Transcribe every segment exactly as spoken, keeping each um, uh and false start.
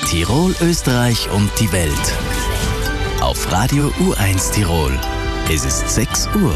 Tirol, Österreich und die Welt. Auf Radio U eins Tirol. Es ist sechs Uhr.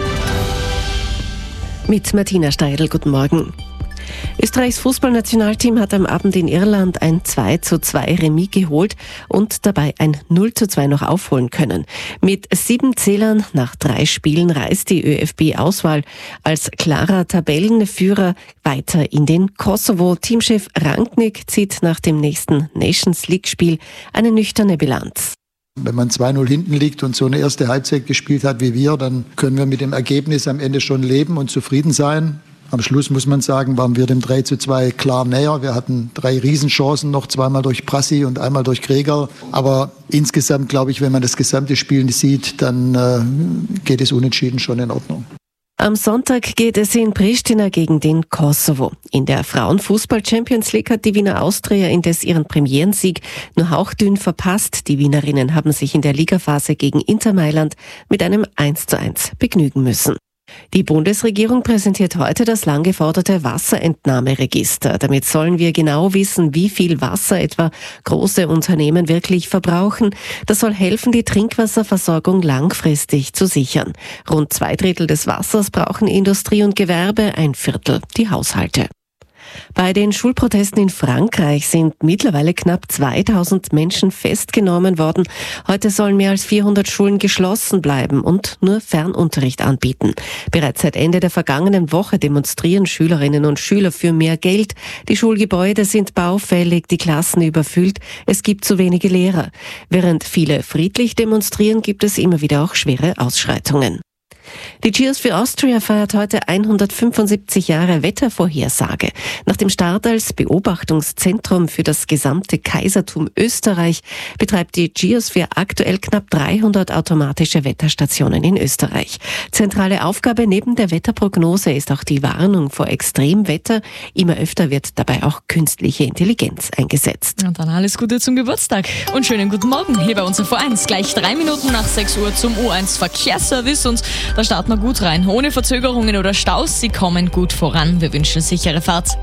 Mit Martina Steidl, guten Morgen. Österreichs Fußballnationalteam hat am Abend in Irland ein zwei zu zwei Remis geholt und dabei ein null zu zwei noch aufholen können. Mit sieben Zählern nach drei Spielen reist die ÖFB-Auswahl als klarer Tabellenführer weiter in den Kosovo. Teamchef Rangnick zieht nach dem nächsten Nations League-Spiel eine nüchterne Bilanz. Wenn man zwei null hinten liegt und so eine erste Halbzeit gespielt hat wie wir, dann können wir mit dem Ergebnis am Ende schon leben und zufrieden sein. Am Schluss muss man sagen, waren wir dem drei zu zwei klar näher. Wir hatten drei Riesenchancen noch, zweimal durch Prassi und einmal durch Greger. Aber insgesamt, glaube ich, wenn man das gesamte Spiel sieht, dann äh, geht es unentschieden schon in Ordnung. Am Sonntag geht es in Pristina gegen den Kosovo. In der Frauenfußball-Champions League hat die Wiener Austria indes ihren Premierensieg nur hauchdünn verpasst. Die Wienerinnen haben sich in der Ligaphase gegen Inter Mailand mit einem eins zu eins begnügen müssen. Die Bundesregierung präsentiert heute das lang geforderte Wasserentnahmeregister. Damit sollen wir genau wissen, wie viel Wasser etwa große Unternehmen wirklich verbrauchen. Das soll helfen, die Trinkwasserversorgung langfristig zu sichern. Rund zwei Drittel des Wassers brauchen Industrie und Gewerbe, ein Viertel die Haushalte. Bei den Schulprotesten in Frankreich sind mittlerweile knapp zweitausend Menschen festgenommen worden. Heute sollen mehr als vierhundert Schulen geschlossen bleiben und nur Fernunterricht anbieten. Bereits seit Ende der vergangenen Woche demonstrieren Schülerinnen und Schüler für mehr Geld. Die Schulgebäude sind baufällig, die Klassen überfüllt, es gibt zu wenige Lehrer. Während viele friedlich demonstrieren, gibt es immer wieder auch schwere Ausschreitungen. Die Cheers for Austria feiert heute hundertfünfundsiebzig Jahre Wettervorhersage. Nach dem Start als Beobachtungszentrum für das gesamte Kaisertum Österreich betreibt die Geosphere aktuell knapp dreihundert automatische Wetterstationen in Österreich. Zentrale Aufgabe neben der Wetterprognose ist auch die Warnung vor Extremwetter. Immer öfter wird dabei auch künstliche Intelligenz eingesetzt. Und dann alles Gute zum Geburtstag und schönen guten Morgen hier bei uns auf U eins. Gleich drei Minuten nach sechs Uhr zum U eins Verkehrsservice und da starten wir gut rein. Ohne Verzögerungen oder Staus, sie kommen gut voran. Wir wünschen sichere Fahrt.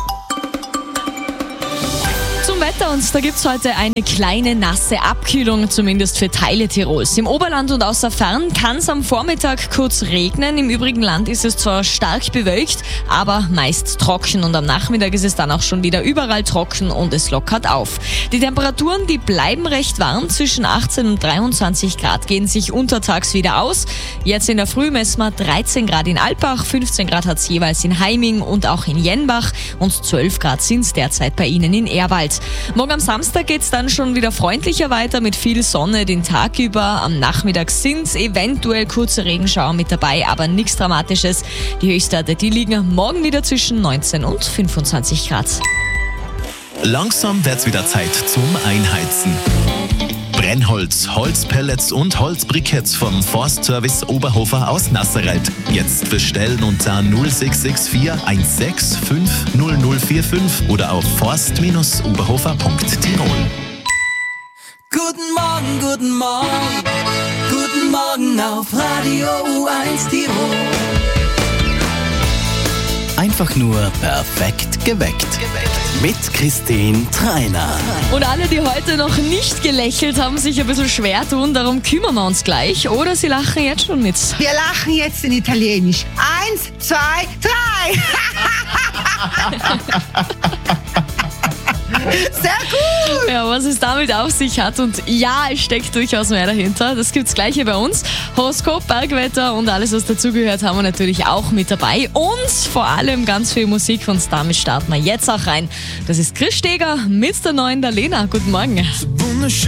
Zum Wetter, und da gibt's heute eine kleine nasse Abkühlung, zumindest für Teile Tirols. Im Oberland und außer Fern kann es am Vormittag kurz regnen. Im übrigen Land ist es zwar stark bewölkt, aber meist trocken. Und am Nachmittag ist es dann auch schon wieder überall trocken und es lockert auf. Die Temperaturen, die bleiben recht warm. Zwischen achtzehn und dreiundzwanzig Grad gehen sich untertags wieder aus. Jetzt in der Früh messen wir dreizehn Grad in Alpbach, fünfzehn Grad hat's jeweils in Heiming und auch in Jenbach und zwölf Grad sind's derzeit bei Ihnen in Ehrwald. Morgen am Samstag geht's dann schon wieder freundlicher weiter mit viel Sonne den Tag über. Am Nachmittag sind eventuell kurze Regenschauer mit dabei, aber nichts Dramatisches. Die Höchstwerte, die liegen morgen wieder zwischen neunzehn und fünfundzwanzig Grad. Langsam wird's wieder Zeit zum Einheizen. Brennholz, Holzpellets und Holzbriketts vom Forstservice Oberhofer aus Nasserreit. Jetzt bestellen unter null sechs sechs vier eins sechs fünf null null vier fünf oder auf forst Bindestrich oberhofer Punkt tirol. Guten Morgen, guten Morgen, guten Morgen auf Radio U eins Tirol. Einfach nur perfekt geweckt. Mit Christine Treiner. Und alle, die heute noch nicht gelächelt haben, sich ein bisschen schwer tun, darum kümmern wir uns gleich. Oder sie lachen jetzt schon mit. Wir lachen jetzt in Italienisch. Eins, zwei, drei. Sehr gut! Ja, was es damit auf sich hat, und ja, es steckt durchaus mehr dahinter. Das gibt's gleich hier bei uns. Horoskop, Bergwetter und alles, was dazugehört, haben wir natürlich auch mit dabei. Und vor allem ganz viel Musik, und damit starten wir jetzt auch rein. Das ist Chris Steger mit der neuen der Lena. Guten Morgen. Wunderschön.